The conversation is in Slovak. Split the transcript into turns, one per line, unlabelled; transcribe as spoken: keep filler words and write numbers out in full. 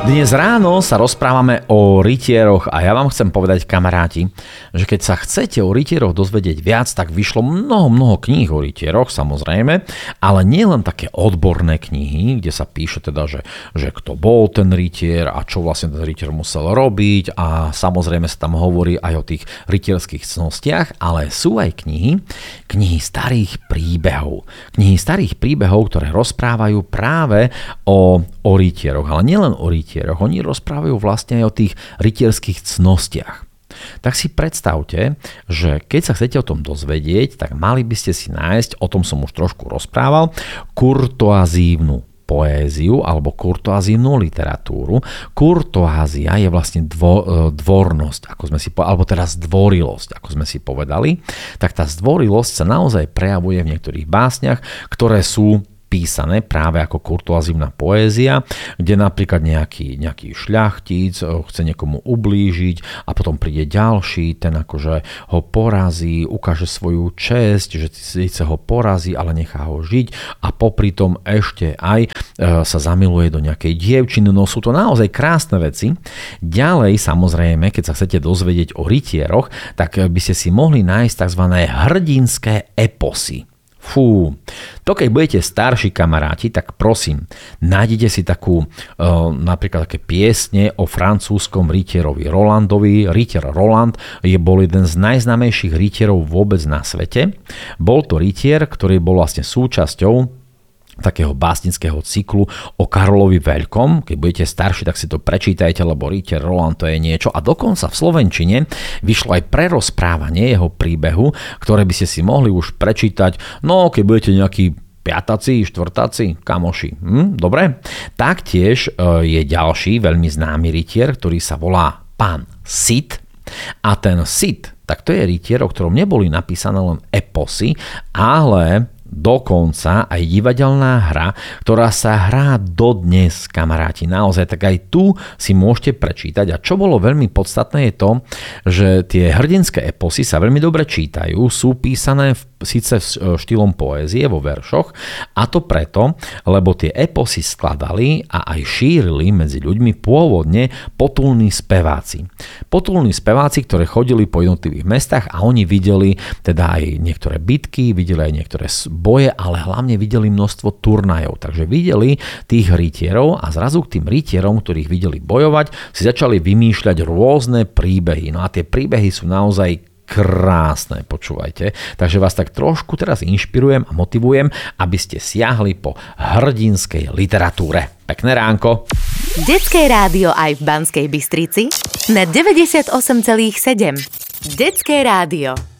Dnes ráno sa rozprávame o rytieroch a ja vám chcem povedať, kamaráti, že keď sa chcete o rytieroch dozvedieť viac, tak vyšlo mnoho, mnoho kníh o rytieroch, samozrejme, ale nie len také odborné knihy, kde sa píše teda, že, že kto bol ten rytier a čo vlastne ten rytier musel robiť a samozrejme sa tam hovorí aj o tých rytierských cnostiach, ale sú aj knihy, knihy starých príbehov. Knihy starých príbehov, ktoré rozprávajú práve o, o rytieroch, ale nielen o rytieroch. Oni rozprávajú vlastne aj o tých rytierských cnostiach. Tak si predstavte, že keď sa chcete o tom dozvedieť, tak mali by ste si nájsť, o tom som už trošku rozprával, kurtoazívnu poéziu alebo kurtoazívnu literatúru. Kurtoázia je vlastne dvo, dvornosť, ako sme si povedali, alebo teda zdvorilosť, ako sme si povedali. Tak tá zdvorilosť sa naozaj prejavuje v niektorých básniach, ktoré sú písané práve ako kurtoazívna poézia, kde napríklad nejaký, nejaký šľachtic chce niekomu ublížiť a potom príde ďalší, ten akože ho porazí, ukáže svoju česť, že síce ho porazí, ale nechá ho žiť a popri tom ešte aj e, sa zamiluje do nejakej dievčiny. No sú to naozaj krásne veci. Ďalej, samozrejme, keď sa chcete dozvedieť o rytieroch, tak by ste si mohli nájsť tzv. Hrdinské eposy. Fú, to keď budete starší kamaráti, tak prosím, nájdete si takú, e, napríklad také piesne o francúzskom rytierovi Rolandovi. Rytier Roland je bol jeden z najznámejších rytierov vôbec na svete. Bol to rytier, ktorý bol vlastne súčasťou takého básnického cyklu o Karolovi Veľkom. Keď budete starší, tak si to prečítajte, lebo rytier Roland to je niečo. A dokonca v slovenčine vyšlo aj prerozprávanie jeho príbehu, ktoré by ste si mohli už prečítať, no keď budete nejakí piataci, štvrtáci, kamoši. Hm, dobre? Taktiež je ďalší veľmi známy rytier, ktorý sa volá pán Cid. A ten Cid, tak to je rytier, o ktorom neboli napísané len eposy, ale dokonca aj divadelná hra, ktorá sa hrá dodnes, kamaráti. Naozaj, tak aj tu si môžete prečítať. A čo bolo veľmi podstatné je to, že tie hrdinské eposy sa veľmi dobre čítajú, sú písané v, síce štýlom poézie vo veršoch, a to preto, lebo tie eposy skladali a aj šírili medzi ľuďmi pôvodne potulní speváci. Potulní speváci, ktoré chodili po jednotlivých mestách a oni videli teda aj niektoré bitky, videli aj niektoré boje, ale hlavne videli množstvo turnajov. Takže videli tých rytierov a zrazu k tým rytierom, ktorých videli bojovať, si začali vymýšľať rôzne príbehy. No a tie príbehy sú naozaj krásne, počúvajte. Takže vás tak trošku teraz inšpirujem a motivujem, aby ste siahli po hrdinskej literatúre. Pekné ránko.
Detské rádio aj v Banskej Bystrici na deväťdesiatosem celá sedem. Detské rádio.